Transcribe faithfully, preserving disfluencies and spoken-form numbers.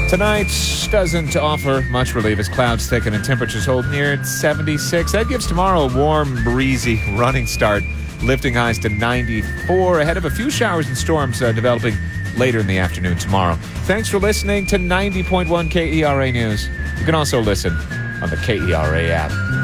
Tonight doesn't offer much relief as clouds thicken and temperatures hold near seventy-six. That gives tomorrow a warm, breezy running start, lifting highs to ninety-four ahead of a few showers and storms uh, developing later in the afternoon tomorrow. Thanks for listening to ninety point one K E R A News. You can also listen on the K E R A app.